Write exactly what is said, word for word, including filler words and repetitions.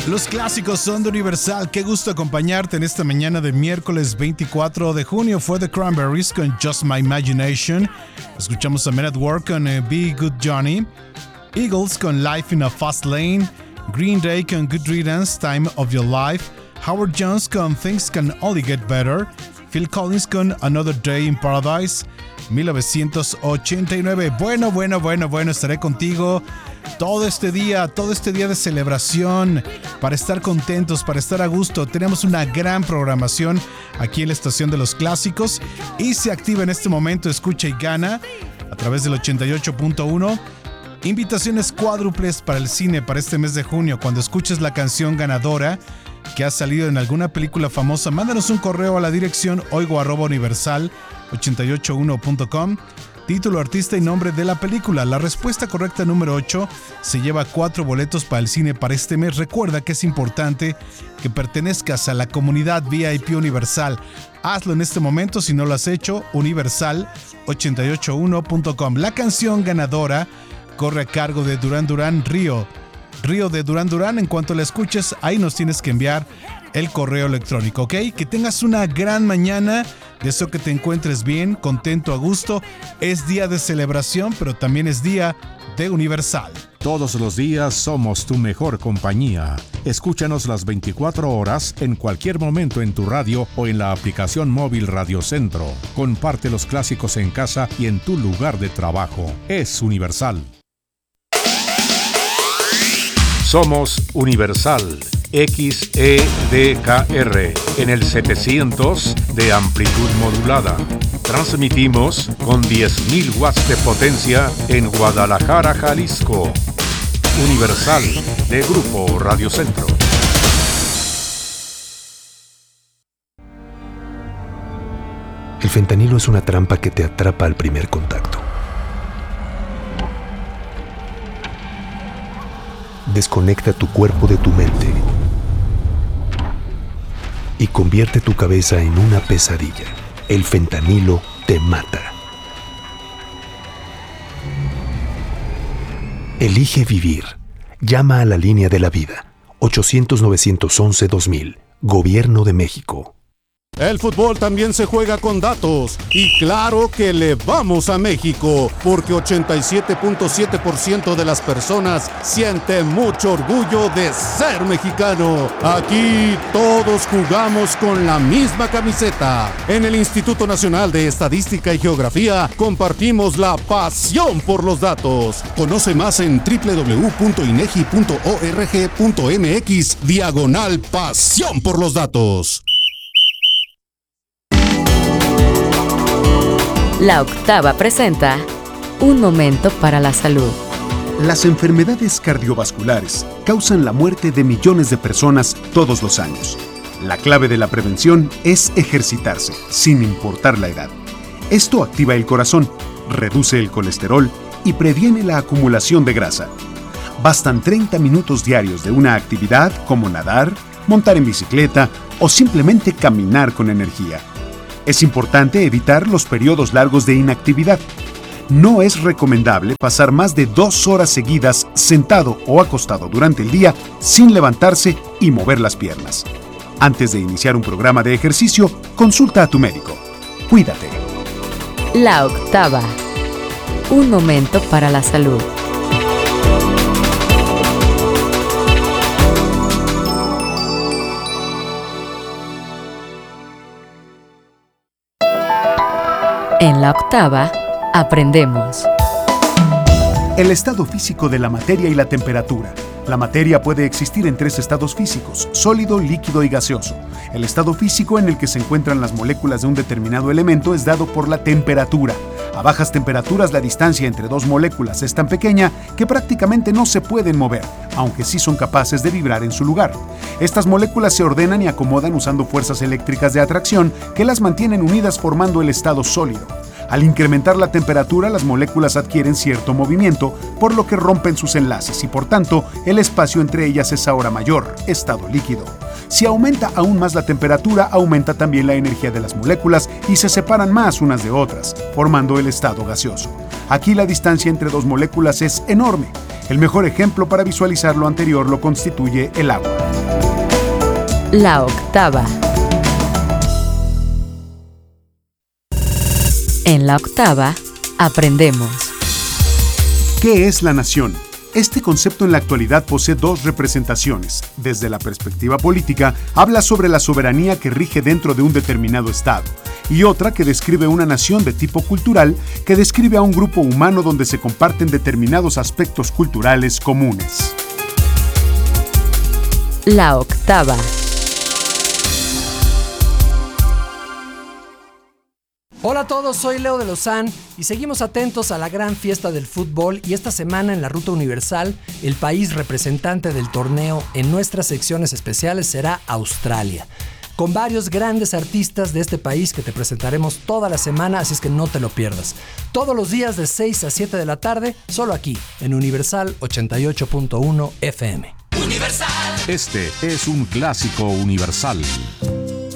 Los clásicos son de Universal. Qué gusto acompañarte en esta mañana de miércoles veinticuatro de junio. Fue The Cranberries con Just My Imagination. Escuchamos a Men at Work con uh, Be Good Johnny. Eagles con Life in a Fast Lane. Green Day con Good Riddance, Time of Your Life. Howard Jones con Things Can Only Get Better. Phil Collins con Another Day in Paradise. mil novecientos ochenta y nueve. Bueno, bueno, bueno, bueno, estaré contigo todo este día, todo este día de celebración, para estar contentos, para estar a gusto. Tenemos una gran programación aquí en la Estación de los Clásicos y se activa en este momento Escucha y Gana a través del ochenta y ocho punto uno. Invitaciones cuádruples para el cine para este mes de junio. Cuando escuches la canción ganadora que ha salido en alguna película famosa, mándanos un correo a la dirección oigo arroba universal ochenta y ocho uno punto com. Título, artista y nombre de la película. La respuesta correcta número ocho se lleva cuatro boletos para el cine para este mes. Recuerda que es importante que pertenezcas a la comunidad V I P Universal. Hazlo en este momento si no lo has hecho. universal ochenta y ocho uno punto com. La canción ganadora corre a cargo de Duran Duran, Río. Río de Duran Duran. En cuanto la escuches, ahí nos tienes que enviar el correo electrónico, ¿ok? Que tengas una gran mañana. Deseo que te encuentres bien, contento, a gusto. Es día de celebración, pero también es día de Universal. Todos los días somos tu mejor compañía. Escúchanos las veinticuatro horas en cualquier momento en tu radio o en la aplicación móvil Radio Centro. Comparte los clásicos en casa y en tu lugar de trabajo. Es Universal. Somos Universal. X E D K R en el setecientos de amplitud modulada. Transmitimos con diez mil watts de potencia en Guadalajara, Jalisco. Universal, de Grupo Radio Centro. El fentanilo es una trampa que te atrapa al primer contacto. Desconecta tu cuerpo de tu mente y convierte tu cabeza en una pesadilla. El fentanilo te mata. Elige vivir. Llama a la línea de la vida. ochocientos, novecientos once, dos mil. Gobierno de México. El fútbol también se juega con datos y claro que le vamos a México porque ochenta y siete punto siete por ciento de las personas sienten mucho orgullo de ser mexicano. Aquí todos jugamos con la misma camiseta. En el Instituto Nacional de Estadística y Geografía compartimos la pasión por los datos. Conoce más en doble u doble u doble u punto inegi punto org punto mx diagonal pasión por los datos. La Octava presenta Un Momento para la Salud. Las enfermedades cardiovasculares causan la muerte de millones de personas todos los años. La clave de la prevención es ejercitarse, sin importar la edad. Esto activa el corazón, reduce el colesterol y previene la acumulación de grasa. Bastan treinta minutos diarios de una actividad como nadar, montar en bicicleta o simplemente caminar con energía. Es importante evitar los periodos largos de inactividad. No es recomendable pasar más de dos horas seguidas sentado o acostado durante el día sin levantarse y mover las piernas. Antes de iniciar un programa de ejercicio, consulta a tu médico. Cuídate. La Octava. Un momento para la salud. En la Octava, aprendemos. El estado físico de la materia y la temperatura. La materia puede existir en tres estados físicos: sólido, líquido y gaseoso. El estado físico en el que se encuentran las moléculas de un determinado elemento es dado por la temperatura. A bajas temperaturas, la distancia entre dos moléculas es tan pequeña que prácticamente no se pueden mover, aunque sí son capaces de vibrar en su lugar. Estas moléculas se ordenan y acomodan usando fuerzas eléctricas de atracción que las mantienen unidas formando el estado sólido. Al incrementar la temperatura, las moléculas adquieren cierto movimiento, por lo que rompen sus enlaces y por tanto el espacio entre ellas es ahora mayor, estado líquido. Si aumenta aún más la temperatura, aumenta también la energía de las moléculas y se separan más unas de otras, formando el estado gaseoso. Aquí la distancia entre dos moléculas es enorme. El mejor ejemplo para visualizar lo anterior lo constituye el agua. La octava. En la octava, aprendemos. ¿Qué es la nación? Este concepto en la actualidad posee dos representaciones. Desde la perspectiva política, habla sobre la soberanía que rige dentro de un determinado estado, y otra que describe una nación de tipo cultural, que describe a un grupo humano donde se comparten determinados aspectos culturales comunes. La octava. Hola a todos, soy Leo de Lozán y seguimos atentos a la gran fiesta del fútbol, y esta semana en la Ruta Universal, el país representante del torneo en nuestras secciones especiales será Australia, con varios grandes artistas de este país que te presentaremos toda la semana, así es que no te lo pierdas. Todos los días de seis a siete de la tarde, solo aquí, en Universal ochenta y ocho punto uno F M. Universal. Este es un clásico universal.